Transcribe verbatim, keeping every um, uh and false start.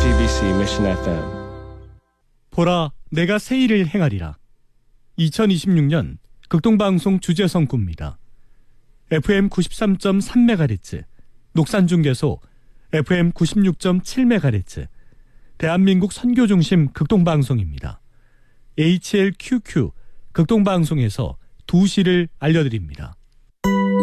지비씨 Mission 에프엠. 보라, 내가 새 일을 행하리라. 이천이십육 년 극동방송 주제성구입니다. 에프엠 구십삼 점 삼 메가헤르츠, 녹산중계소 에프엠 구십육 점 칠 메가헤르츠, 대한민국 선교중심 극동방송입니다. 에이치엘큐큐 극동방송에서 두 시를 알려드립니다.